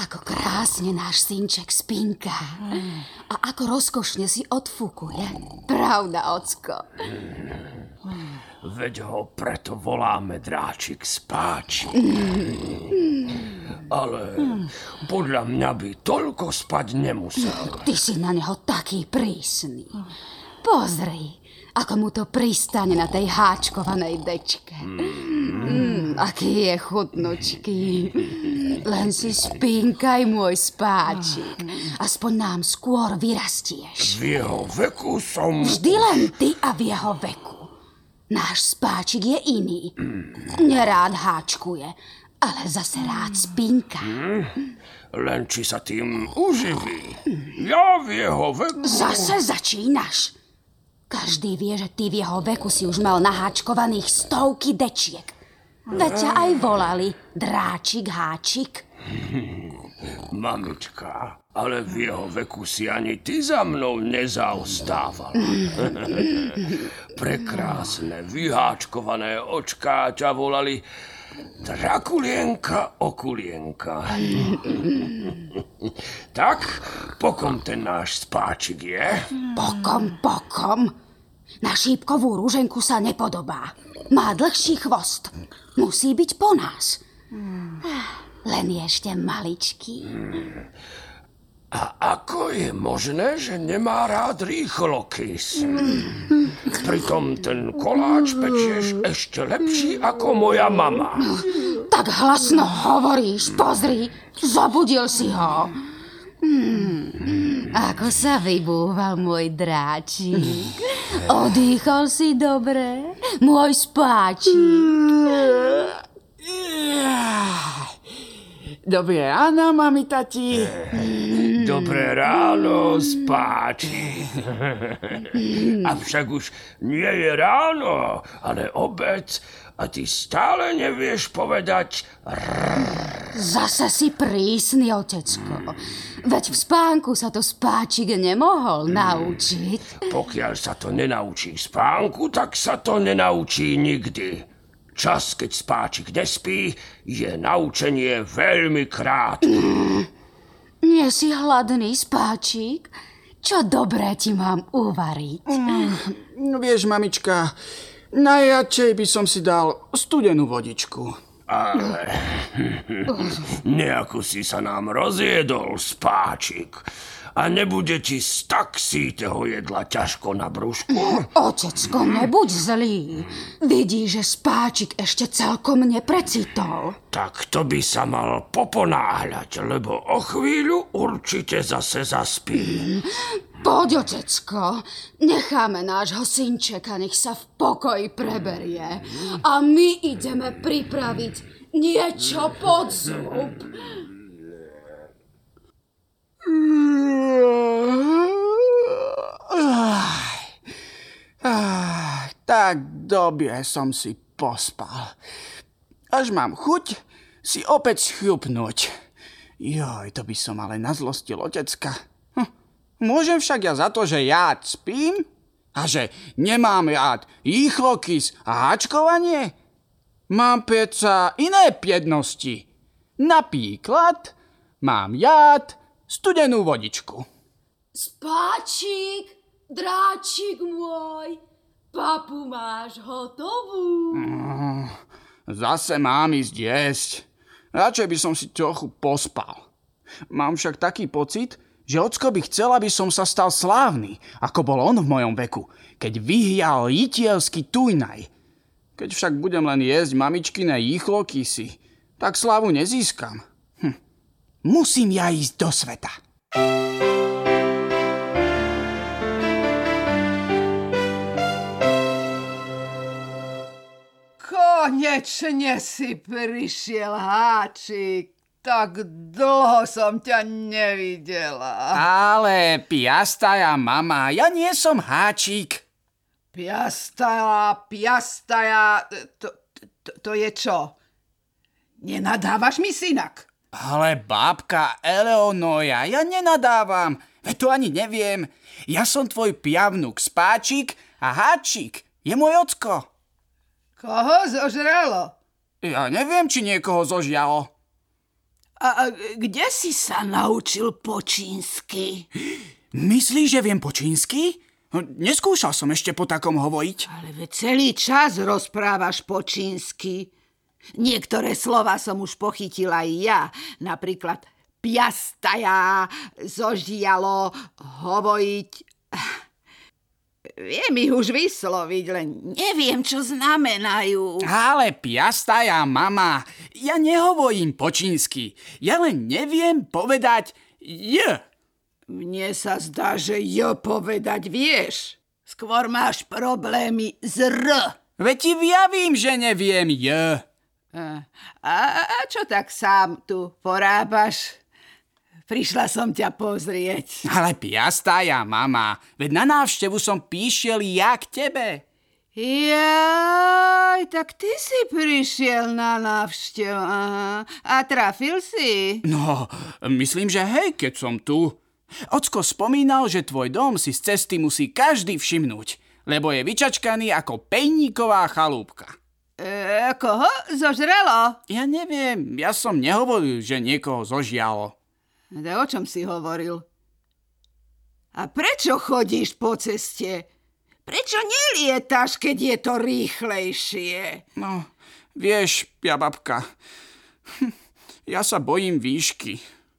Ako krásne náš synček spinká. A ako rozkošne si odfúkuje. Pravda, ocko? Veď ho preto voláme Dráčik Spáčik. Ale podľa mňa by toľko spať nemusel. Ty si na neho taký prísny. Pozri, ako mu to pristane na tej háčkovanej dečke. Aký je chutnučký. Len si spínkaj, môj spáčik. Aspoň nám skôr vyrastieš. V jeho veku som... Vždy len ty a v jeho veku. Náš spáčik je iný. Nerád háčkuje, ale zase rád spínka. Len či sa tým uživí. Ja v jeho veku... Zase začínaš. Každý vie, že ty v jeho veku si už mal naháčkovaných stovky dečiek. Veď ťa aj volali Dráčik Háčik. Mamička, ale v jeho veku si ani ty za mnou nezaostávala. Prekrásne, vyháčkované očká ťa volali Drakulienka, okulienka. Tak, pokom ten náš spáčik je? Pokom. Na šípkovú rúženku sa nepodobá. Má dlhší chvost. Musí byť po nás. Len je ešte maličký. A ako je možné, že nemá rád rýchlokys? Pritom ten koláč pečieš ešte lepší ako moja mama. Tak hlasno hovoríš, pozri, zobudil si ho. Ako sa vybúval môj dráčik. Odýchol si dobre, môj spáčik. Dobré ráno, mami, tati. Dobré ráno, spáčik. Avšak už nie je ráno, ale obed a ty stále nevieš povedať Zase si prísny, otecko. Veď v spánku sa to spáčik nemohol naučiť. Pokiaľ sa to nenaučí v spánku, tak sa to nenaučí nikdy. Čas, keď spáčik nespí, je naučenie veľmi krátke. Nie si hladný, spáčik? Čo dobré ti mám uvariť? No vieš, mamička, najradšej by som si dal studenú vodičku. Ale nejako si sa nám rozjedol, spáčik. A nebude ti z tak sítého jedla ťažko na brúšku? Otecko, nebuď zlý. Vidí, že spáčik ešte celkom neprecitol. Tak to by sa mal poponáhľať, lebo o chvíľu určite zase zaspí. Poď, otecko, necháme nášho synčeka, nech sa v pokoji preberie. A my ideme pripraviť niečo pod zub. Tak dobre som si pospal. Až mám chuť si opäť schľupnúť. Joj, to by som ale nazlostil otecka. Môžem však ja za to, že ja spím? A že nemám rád rýchlokys a háčkovanie? Mám predsa iné prednosti. Napríklad mám rád studenú vodičku. Spáčik, dráčik môj, papu máš hotovú. Zase mám ísť jesť. Radšej by som si trochu pospal. Mám však taký pocit, že ocko by chcel, aby som sa stal slávny, ako bol on v mojom veku, keď vyhral rytierský turnaj. Keď však budem len jesť mamičkine rýchlokysy, tak slávu nezískam. Musím ja ísť do sveta. Konečne si prišiel, Háčik. Tak dlho som ťa nevidela. Ale piastaja, mama, ja nie som Háčik. Piastaja, to je čo? Nenadávaš mi, synak? Ale bábka Eleonóra, ja nenadávam. Veď to ani neviem. Ja som tvoj piavnuk Spáčik a Háčik je môj ocko. Koho zožralo? Ja neviem, či niekoho zožialo. A kde si sa naučil po čínsky? Myslíš, že viem po čínsky? Neskúšal som ešte po takom hovoriť. Ale veď celý čas rozprávaš po čínsky. Niektoré slova som už pochytila aj ja. Napríklad piastaja, zožialo, hovoriť. Viem ich už vysloviť, len neviem, čo znamenajú. Ale piastaja, mama, ja nehovorím po čínsky. Ja len neviem povedať j. Mne sa zdá, že jo povedať vieš. Skôr máš problémy s r. Veď ti viem, že neviem j. A čo tak sám tu porábaš? Prišla som ťa pozrieť. Ale piastaja, mama, veď na návštevu som píšiel ja k tebe. Jaj, tak ty si prišiel na návštevu. Aha. A trafil si? No, myslím, že hej, keď som tu. Ocko spomínal, že tvoj dom si z cesty musí každý všimnúť, lebo je vyčačkaný ako pejníková chalúbka. Koho? Zožrelo? Ja neviem, ja som nehovoril, že niekoho zožialo. O čom si hovoril? A prečo chodíš po ceste? Prečo nelietaš, keď je to rýchlejšie? No, vieš, babka, ja sa bojím výšky.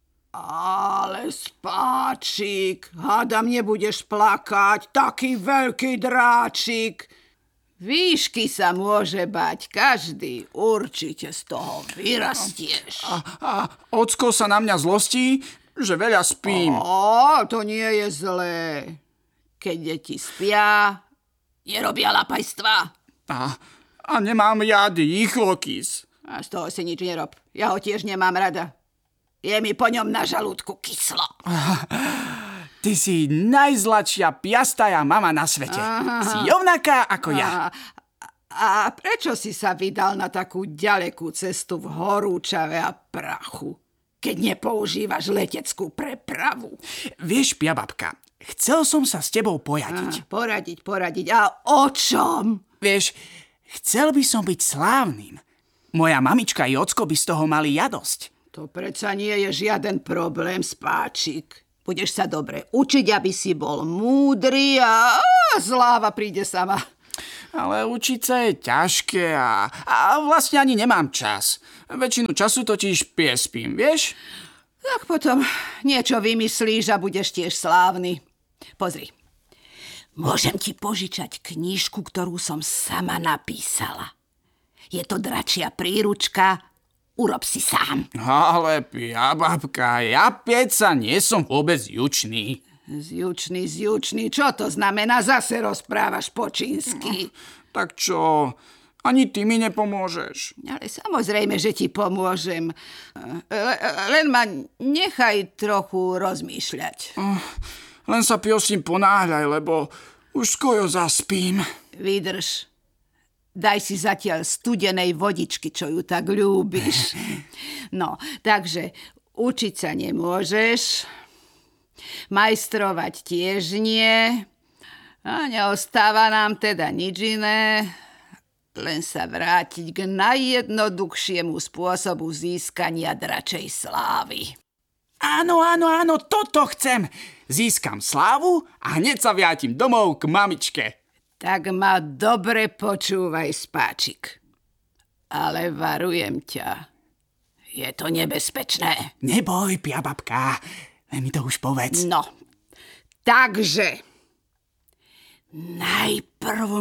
Ale spáčik, hádam nebudeš plakať, taký veľký dráčik. Výšky sa môže bať každý, určite z toho vyrastieš. A ocko sa na mňa zlostí, že veľa spím. To nie je zlé. Keď deti spia, nerobia lapajstva. A nemám rád rýchlokys. A z toho si nič nerob. Ja ho tiež nemám rada. Je mi po ňom na žalúdku kyslo. Ty si najzladšia piastaja mama na svete. Si rovnaká ako ja. A prečo si sa vydal na takú ďalekú cestu v horúčave a prachu, keď nepoužívaš leteckú prepravu? Vieš, babka, chcel som sa s tebou poradiť. Poradiť. A o čom? Vieš, chcel by som byť slávnym. Moja mamička i ocko by z toho mali radosť. To predsa nie je žiaden problém, spáčik. Budeš sa dobre učiť, aby si bol múdry a sláva príde sama. Ale učiť sa je ťažké a vlastne ani nemám čas. Väčšinu času totiž piespím, vieš? Tak potom niečo vymyslíš a budeš tiež slávny. Pozri, môžem ti požičať knižku, ktorú som sama napísala. Je to dračia príručka, urob si sám. Ale babka, ja pieca nie som vôbec jučný. Zjučný, čo to znamená? Zase rozprávaš po čínsky. Tak čo, ani ty mi nepomôžeš. Ale samozrejme, že ti pomôžem. Len ma nechaj trochu rozmýšľať. Len sa prosím ponáhľaj, lebo už skoro zaspím. Vydrž. Daj si zatiaľ studenej vodičky, čo ju tak ľúbiš. No, takže učiť sa nemôžeš, majstrovať tiež nie, a neostáva nám teda nič iné, len sa vrátiť k najjednoduchšiemu spôsobu získania dračej slávy. Áno, toto chcem. Získam slávu a hneď sa vrátim domov k mamičke. Tak ma dobre počúvaj, spáčik. Ale varujem ťa. Je to nebezpečné. Neboj, babka. Len mi to už povedz. No, takže najprv